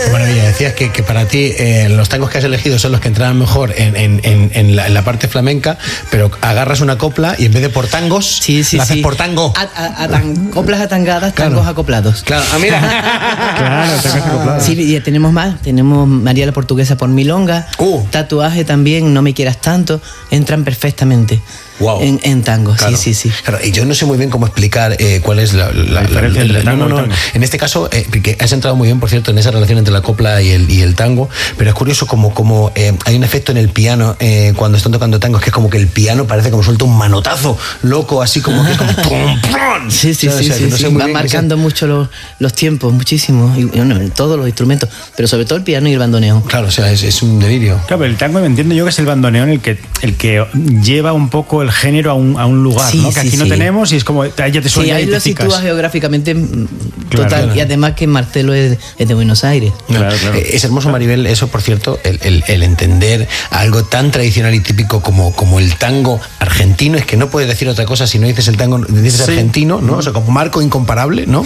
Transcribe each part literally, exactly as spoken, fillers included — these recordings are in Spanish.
Maravilla, decías que, que para ti eh, los tangos que has elegido son los que entraban mejor en, en, en, en, la, en la parte flamenca, pero agarras una copla y en vez de por tangos, sí, sí, la haces sí. por tango. A, a, a tan, coplas atangadas, Claro. tangos acoplados. Claro, ah, mira. Claro, tangos acoplados. Sí, y tenemos más. Tenemos María la Portuguesa por Milonga, Uh. Tatuaje también, No me quieras tanto. Entran perfectamente. Wow. En, en tango, Claro. sí, sí, sí. Claro, y yo no sé muy bien cómo explicar eh, cuál es la, la, La diferencia entre tango no, no, y no. tango. En este caso, eh, que has entrado muy bien, por cierto, en esa relación entre la copla y el, y el tango, pero es curioso como, como eh, hay un efecto en el piano eh, cuando están tocando tangos, que es como que el piano parece como suelta un manotazo loco, así como que es como ¡pum, pum! Sí, sí, O sea, sí, o sea, sí, que no sí. sé muy Va bien qué marcando sea. mucho los, los tiempos, muchísimo. Y bueno, en todos los instrumentos, pero sobre todo el piano y el bandoneón. Claro, o sea, es, es un delirio. Claro, pero el tango me entiendo yo que es el bandoneón el que, el que lleva un poco el género a un, a un lugar, Sí, ¿no? Que sí, aquí no sí. tenemos y es como, ahí ya te Sí, suena ahí y te lo picas. sitúas geográficamente mm, Claro, total. claro. Y además que Marcelo es, es de Buenos Aires. Claro, claro. Eh, Es hermoso, Maribel, eso, por cierto, el, el, el entender algo tan tradicional y típico como, como el tango argentino. Es que no puedes decir otra cosa si no dices el tango, dices Sí. argentino, ¿no? O sea, como marco incomparable, ¿no?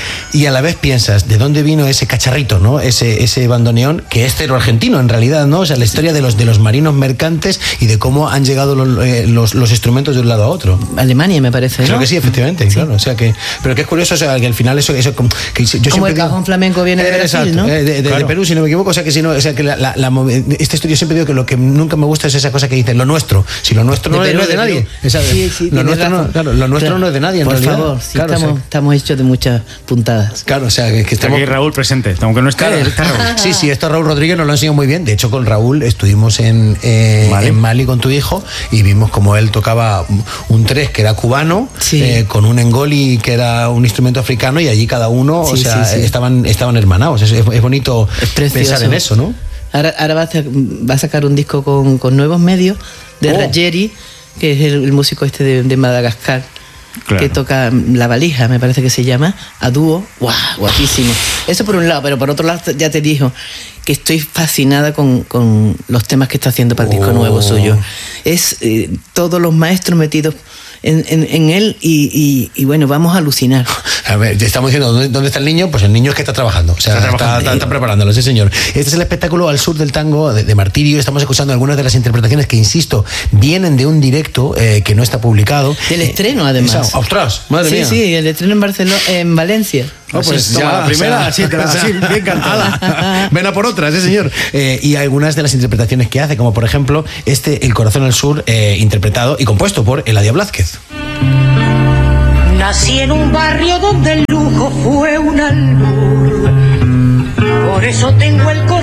Y a la vez piensas, ¿de dónde vino ese cacharrito, ¿no? Ese, ese bandoneón, que es cero argentino, en realidad, ¿no? O sea, la historia de los, de los marinos mercantes y de cómo han llegado los, eh, los, los instrumentos de un lado a otro. Alemania, me parece, ¿no? Creo que sí, efectivamente, claro. O sea que, pero que es curioso, o sea, que al final eso, eso como, que yo Como siempre el digo- cajón flamenco viene de Eh, Brasil, exacto, ¿no? eh, de, de- Claro. de Perú, si no me equivoco. O sea que si no, o sea que la, la, la movi- este estudio siempre digo que lo que nunca me gusta es esa cosa que dicen lo nuestro. Si lo nuestro De no, es- Perú, no es de, de nadie. Perú. Esa- Sí, sí, lo tienes nuestro no, razón. claro, lo nuestro Claro. no es de nadie, en Por realidad. favor, sí, Claro, o sea, estamos, estamos hechos de muchas puntadas. claro, o sea, que, que Está estamos. aquí Raúl presente, aunque no está, Claro. está Raúl. Sí, sí, esto Raúl Rodríguez nos lo ha enseñado muy bien. De hecho, con Raúl estuvimos en, eh, Vale. en Mali con tu hijo y vimos como él tocaba un tres que era cubano, Sí. eh, con un engoli que era un instrumento africano y allí cada uno, o Sí, sea, sí, sí. estaban, estaban hermanados. Es, es- es bonito Es precioso. pensar en eso, ¿no? Ahora, ahora va, a, sa- va a sacar un disco con, con nuevos medios de Oh. Rajeri, que es el, el músico este de, de Madagascar, Claro. que toca La Valija, me parece que se llama, a dúo. ¡Guau! Guapísimo. Eso por un lado, pero por otro lado ya te dijo que estoy fascinada con, con los temas que está haciendo para el disco Oh. nuevo suyo. Es eh, todos los maestros metidos en, en, en él y, y, y bueno, vamos a alucinar. A ver, ya estamos diciendo, ¿dónde, dónde está el niño? Pues el niño es que está trabajando, o sea, Está está, trabajando. está- está preparándolo, sí señor. Este es el espectáculo Al Sur del Tango de, de Martirio. Estamos escuchando algunas de las interpretaciones que, insisto, vienen de un directo eh, que no está publicado. Del Eh, estreno, además. esa- ¡Ostras! ¡Madre sí, mía! sí, el estreno en Barcelona, en Valencia. No, pues Así, ya, toma, la primera, así, te la- así, bien cantada. Ala, ven a por otras, sí señor. Eh, y algunas de las interpretaciones que hace, como por ejemplo este El Corazón al Sur, eh, interpretado y compuesto por Eladia Blázquez. Nací en un barrio donde el lujo fue un albur. Por eso tengo el corazón